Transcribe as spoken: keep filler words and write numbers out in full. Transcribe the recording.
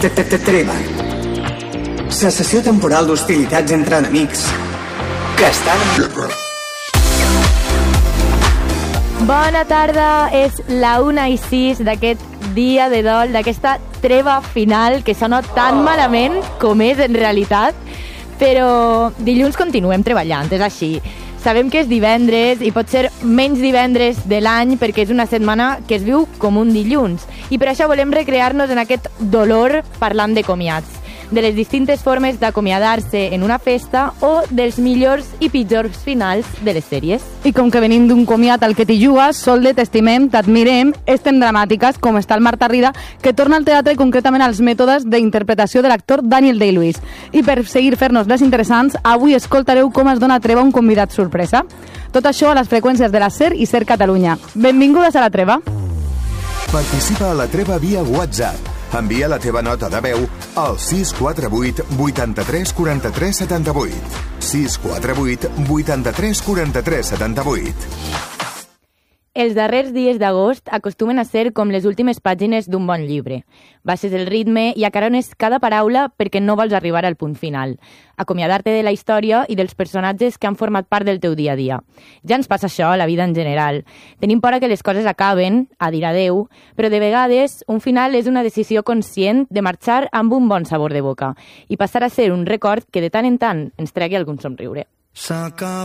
Treva. Cessació temporal d'hostilitats entre enemics que estan en guerra. Bona tarda, és la una i sis d'aquest dia de dol, d'aquesta treva final que sona tan malament com és en realitat, però dilluns continuem treballant, és així. Sabem que és divendres i pot ser menys divendres de l'any perquè és una setmana que es viu com un dilluns i per això volem recrear-nos en aquest dolor parlant de comiats, de les distintes formes d'acomiadar-se en una festa o dels millors i pitjors finals de les sèries. I com que venim d'un comiat al que t'hi jugues, Solde, t'estimem, t'admirem, estem dramàtiques, com està el Marta Rida, que torna al teatre concretament als mètodes d'interpretació de l'actor Daniel Day-Lewis. I per seguir fer-nos les interessants, avui escoltareu com es dona treva a un convidat sorpresa. Tot això a les freqüències de la SER i SER Catalunya. Benvingudes a la treva. Participa a la treva via WhatsApp. Envia la teva nota de veu al sis quatre vuit vuitanta-tres quaranta-tres setanta-vuit. sis quatre vuit vuitanta-tres quaranta-tres setanta-vuit. Els darrers dies d'agost acostumen a ser com les últimes pàgines d'un bon llibre. Baixes el ritme i acarones cada paraula perquè no vols arribar al punt final. Acomiadar-te de la història i dels personatges que han format part del teu dia a dia. Ja ens passa això a la vida en general. Tenim por a que les coses acaben, a dir adeu, però de vegades un final és una decisió conscient de marxar amb un bon sabor de boca i passar a ser un record que de tant en tant ens tregui algun somriure.